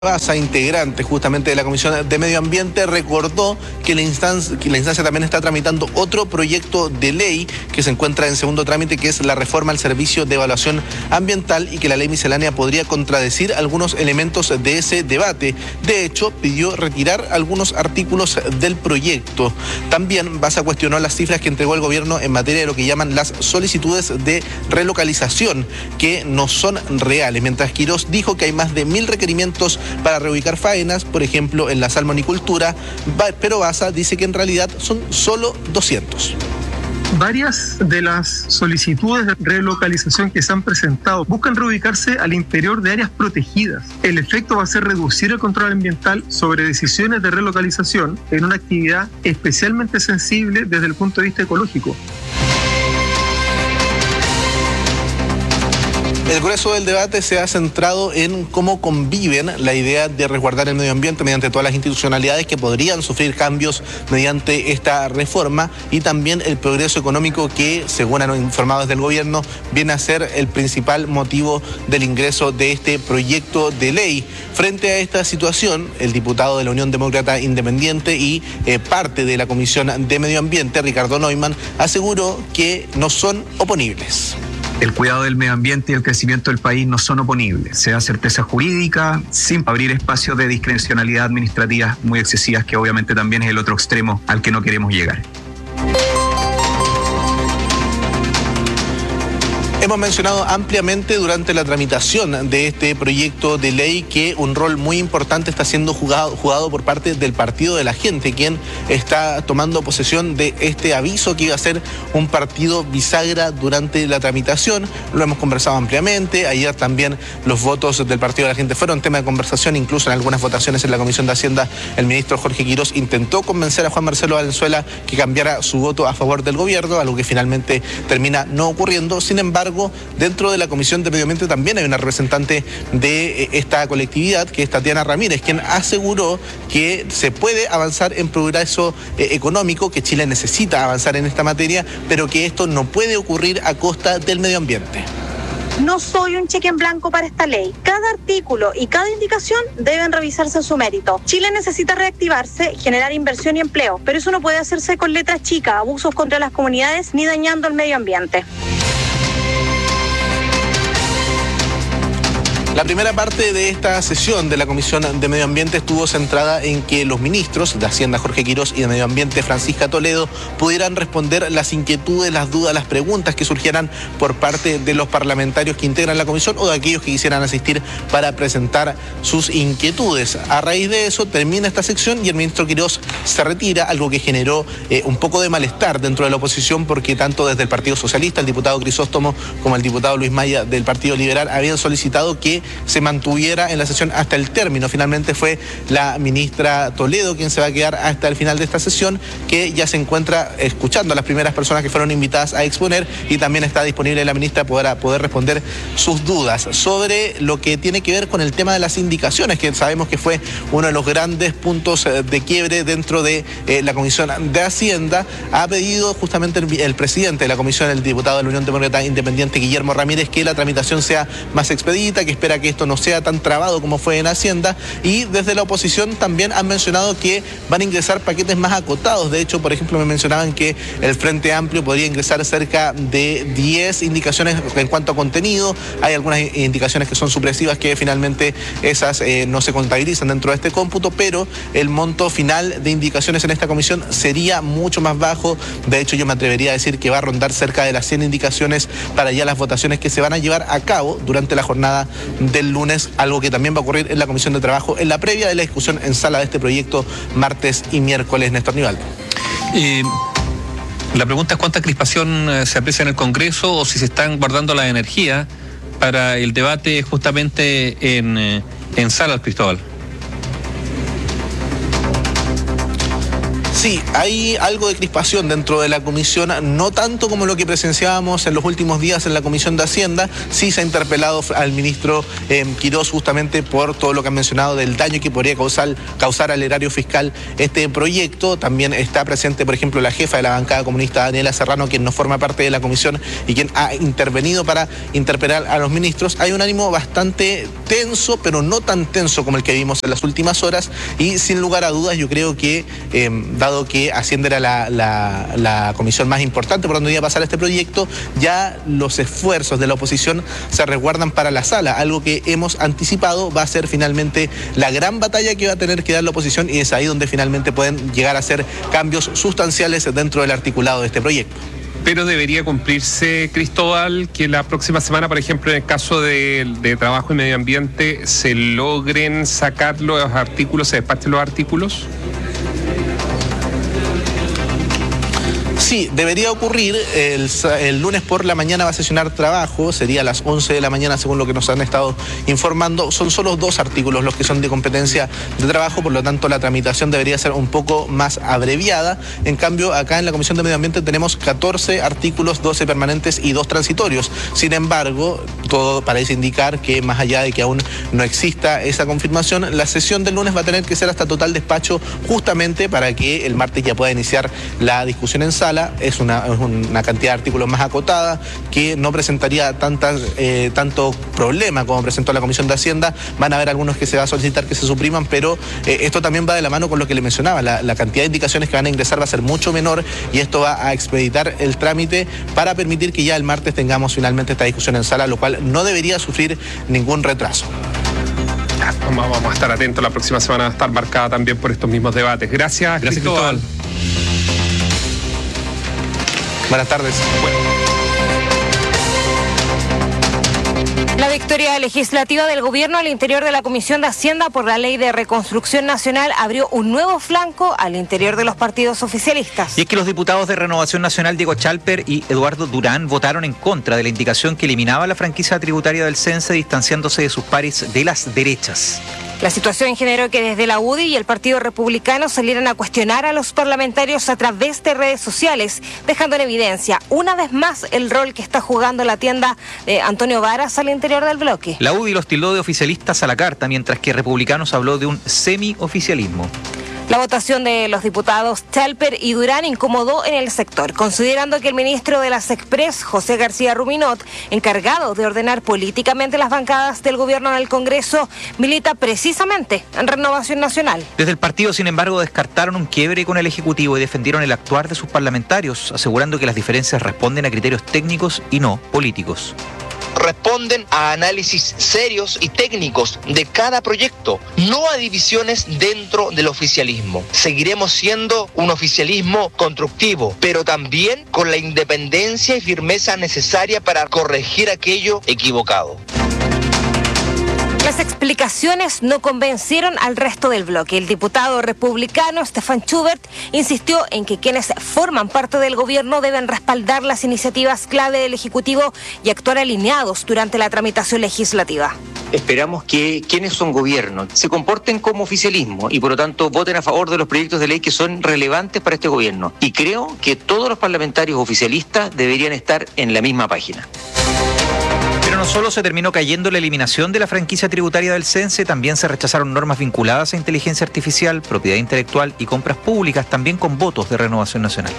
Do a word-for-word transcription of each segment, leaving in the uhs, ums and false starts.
Basa, integrante justamente de la Comisión de Medio Ambiente, recordó que la instancia, que la instancia también está tramitando otro proyecto de ley que se encuentra en segundo trámite, que es la reforma al Servicio de Evaluación Ambiental, y que la ley miscelánea podría contradecir algunos elementos de ese debate. De hecho, pidió retirar algunos artículos del proyecto. También Basa cuestionó las cifras que entregó el gobierno en materia de lo que llaman las solicitudes de relocalización, que no son reales, mientras Quirós dijo que hay más de mil requerimientos para reubicar faenas, por ejemplo, en la salmonicultura, pero Basa dice que en realidad son solo doscientos. Varias de las solicitudes de relocalización que se han presentado buscan reubicarse al interior de áreas protegidas. El efecto va a ser reducir el control ambiental sobre decisiones de relocalización en una actividad especialmente sensible desde el punto de vista ecológico. El grueso del debate se ha centrado en cómo conviven la idea de resguardar el medio ambiente mediante todas las institucionalidades que podrían sufrir cambios mediante esta reforma, y también el progreso económico que, según han informado desde el gobierno, viene a ser el principal motivo del ingreso de este proyecto de ley. Frente a esta situación, el diputado de la Unión Demócrata Independiente y eh, parte de la Comisión de Medio Ambiente, Ricardo Neumann, aseguró que no son oponibles. El cuidado del medio ambiente y el crecimiento del país no son oponibles. Se da certeza jurídica sin abrir espacios de discrecionalidad administrativa muy excesivas, que obviamente también es el otro extremo al que no queremos llegar. Hemos mencionado ampliamente durante la tramitación de este proyecto de ley que un rol muy importante está siendo jugado, jugado por parte del Partido de la Gente, quien está tomando posesión de este aviso que iba a ser un partido bisagra durante la tramitación. Lo hemos conversado ampliamente. Ayer también los votos del Partido de la Gente fueron tema de conversación, incluso en algunas votaciones en la Comisión de Hacienda el ministro Jorge Quirós intentó convencer a Juan Marcelo Valenzuela que cambiara su voto a favor del gobierno, algo que finalmente termina no ocurriendo. Sin embargo, dentro de la Comisión de Medio Ambiente también hay una representante de esta colectividad, que es Tatiana Ramírez, quien aseguró que se puede avanzar en progreso eh, económico, que Chile necesita avanzar en esta materia, pero que esto no puede ocurrir a costa del medio ambiente. No soy un cheque en blanco para esta ley. Cada artículo y cada indicación deben revisarse en su mérito. Chile necesita reactivarse, generar inversión y empleo, pero eso no puede hacerse con letras chicas, abusos contra las comunidades ni dañando el medio ambiente. La primera parte de esta sesión de la Comisión de Medio Ambiente estuvo centrada en que los ministros de Hacienda, Jorge Quirós, y de Medio Ambiente, Francisca Toledo, pudieran responder las inquietudes, las dudas, las preguntas que surgieran por parte de los parlamentarios que integran la comisión o de aquellos que quisieran asistir para presentar sus inquietudes. A raíz de eso termina esta sección y el ministro Quirós se retira, algo que generó eh, un poco de malestar dentro de la oposición, porque tanto desde el Partido Socialista, el diputado Crisóstomo, como el diputado Luis Maya del Partido Liberal habían solicitado que se mantuviera en la sesión hasta el término. Finalmente fue la ministra Toledo quien se va a quedar hasta el final de esta sesión, que ya se encuentra escuchando a las primeras personas que fueron invitadas a exponer, y también está disponible la ministra para poder responder sus dudas sobre lo que tiene que ver con el tema de las indicaciones, que sabemos que fue uno de los grandes puntos de quiebre dentro de eh, la Comisión de Hacienda. Ha pedido justamente el, el presidente de la comisión, el diputado de la Unión Demócrata Independiente, Guillermo Ramírez, que la tramitación sea más expedita, que espera que esto no sea tan trabado como fue en Hacienda, y desde la oposición también han mencionado que van a ingresar paquetes más acotados. De hecho, por ejemplo, me mencionaban que el Frente Amplio podría ingresar cerca de diez indicaciones en cuanto a contenido. Hay algunas indicaciones que son supresivas, que finalmente esas eh, no se contabilizan dentro de este cómputo, pero el monto final de indicaciones en esta comisión sería mucho más bajo. De hecho, yo me atrevería a decir que va a rondar cerca de las cien indicaciones para ya las votaciones que se van a llevar a cabo durante la jornada del lunes, algo que también va a ocurrir en la Comisión de Trabajo en la previa de la discusión en sala de este proyecto martes y miércoles. Néstor Nivaldo. Eh, la pregunta es cuánta crispación eh, se aprecia en el Congreso, o si se están guardando la energía para el debate justamente en, eh, en sala, Cristóbal. Sí, hay algo de crispación dentro de la comisión, no tanto como lo que presenciábamos en los últimos días en la Comisión de Hacienda. Sí se ha interpelado al ministro eh, Quirós justamente por todo lo que han mencionado del daño que podría causar, causar al erario fiscal este proyecto. También está presente, por ejemplo, la jefa de la bancada comunista, Daniela Serrano, quien no forma parte de la comisión y quien ha intervenido para interpelar a los ministros. Hay un ánimo bastante tenso, pero no tan tenso como el que vimos en las últimas horas, y sin lugar a dudas yo creo que eh, dado que Hacienda era la, la, la comisión más importante por donde iba a pasar este proyecto, ya los esfuerzos de la oposición se resguardan para la sala. Algo que hemos anticipado va a ser finalmente la gran batalla que va a tener que dar la oposición, y es ahí donde finalmente pueden llegar a hacer cambios sustanciales dentro del articulado de este proyecto. Pero debería cumplirse, Cristóbal, que la próxima semana, por ejemplo, en el caso de, de trabajo y medio ambiente, se logren sacar los artículos, se despachen los artículos. Sí, debería ocurrir. El, el lunes por la mañana va a sesionar trabajo, sería a las once de la mañana según lo que nos han estado informando. Son solo dos artículos los que son de competencia de trabajo, por lo tanto la tramitación debería ser un poco más abreviada. En cambio, acá en la Comisión de Medio Ambiente tenemos catorce artículos, doce permanentes y dos transitorios. Sin embargo, todo parece indicar que más allá de que aún no exista esa confirmación, la sesión del lunes va a tener que ser hasta total despacho, justamente para que el martes ya pueda iniciar la discusión en sala. Es una, es una cantidad de artículos más acotada que no presentaría tantas, eh, tanto problema como presentó la Comisión de Hacienda. Van a haber algunos que se va a solicitar que se supriman, pero eh, esto también va de la mano con lo que le mencionaba. La, la cantidad de indicaciones que van a ingresar va a ser mucho menor, y esto va a expeditar el trámite para permitir que ya el martes tengamos finalmente esta discusión en sala, lo cual no debería sufrir ningún retraso. Vamos, vamos a estar atentos, la próxima semana va a estar marcada también por estos mismos debates. Gracias, Gracias, Cristóbal. Cristóbal. Buenas tardes. Bueno. La victoria legislativa del gobierno al interior de la Comisión de Hacienda por la Ley de Reconstrucción Nacional abrió un nuevo flanco al interior de los partidos oficialistas. Y es que los diputados de Renovación Nacional, Diego Chalper y Eduardo Durán, votaron en contra de la indicación que eliminaba la franquicia tributaria del CENSE, distanciándose de sus pares de las derechas. La situación generó que desde la U D I y el Partido Republicano salieran a cuestionar a los parlamentarios a través de redes sociales, dejando en evidencia una vez más el rol que está jugando la tienda de Antonio Varas al interior del bloque. La U D I los tildó de oficialistas a la carta, mientras que Republicanos habló de un semi-oficialismo. La votación de los diputados Chalper y Durán incomodó en el sector, considerando que el ministro de las Express, José García Ruminot, encargado de ordenar políticamente las bancadas del gobierno en el Congreso, milita precisamente en Renovación Nacional. Desde el partido, sin embargo, descartaron un quiebre con el Ejecutivo y defendieron el actuar de sus parlamentarios, asegurando que las diferencias responden a criterios técnicos y no políticos. Responden a análisis serios y técnicos de cada proyecto, no a divisiones dentro del oficialismo. Seguiremos siendo un oficialismo constructivo, pero también con la independencia y firmeza necesaria para corregir aquello equivocado. Las explicaciones no convencieron al resto del bloque. El diputado republicano Stefan Schubert insistió en que quienes forman parte del gobierno deben respaldar las iniciativas clave del Ejecutivo y actuar alineados durante la tramitación legislativa. Esperamos que quienes son gobierno se comporten como oficialismo y por lo tanto voten a favor de los proyectos de ley que son relevantes para este gobierno. Y creo que todos los parlamentarios oficialistas deberían estar en la misma página. Pero no solo se terminó cayendo la eliminación de la franquicia tributaria del CENSE, también se rechazaron normas vinculadas a inteligencia artificial, propiedad intelectual y compras públicas, también con votos de Renovación Nacional.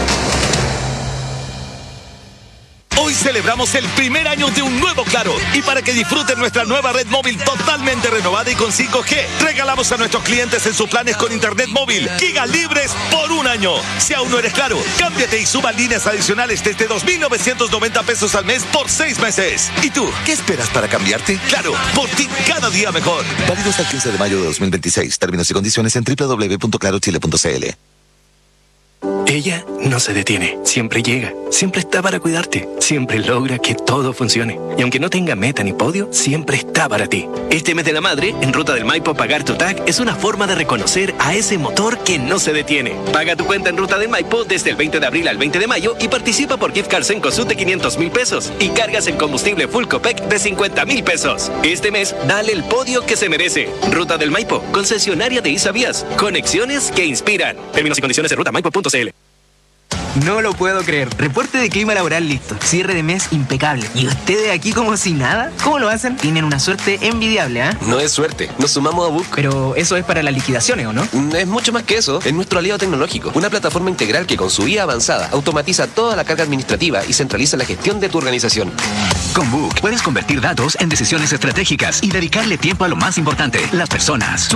Hoy celebramos el primer año de un nuevo Claro, y para que disfruten nuestra nueva red móvil totalmente renovada y con cinco G, regalamos a nuestros clientes en sus planes con internet móvil gigas libres por un año. Si aún no eres Claro, cámbiate y suba líneas adicionales desde dos mil novecientos noventa pesos al mes por seis meses. ¿Y tú, qué esperas para cambiarte? Claro, por ti cada día mejor. Válido hasta el quince de mayo de dos mil veintiséis. Términos y condiciones en doble u doble u doble u punto claro chile punto c l. Ella no se detiene, siempre llega, siempre está para cuidarte, siempre logra que todo funcione. Y aunque no tenga meta ni podio, siempre está para ti. Este mes de la madre, en Ruta del Maipo, pagar tu T A C es una forma de reconocer a ese motor que no se detiene. Paga tu cuenta en Ruta del Maipo desde el veinte de abril al veinte de mayo y participa por gift cards en Cosut de quinientos mil pesos y cargas en combustible Full Copec de cincuenta mil pesos. Este mes, dale el podio que se merece. Ruta del Maipo, concesionaria de Isavías. Conexiones que inspiran. Términos y condiciones en ruta maipo punto c l. No lo puedo creer. Reporte de clima laboral listo. Cierre de mes impecable. ¿Y ustedes aquí como si nada? ¿Cómo lo hacen? Tienen una suerte envidiable, ¿ah? ¿eh? No es suerte. Nos sumamos a Book. Pero eso es para las liquidaciones, ¿o no? Es mucho más que eso. Es nuestro aliado tecnológico. Una plataforma integral que con su I A avanzada automatiza toda la carga administrativa y centraliza la gestión de tu organización. Con Book puedes convertir datos en decisiones estratégicas y dedicarle tiempo a lo más importante, las personas.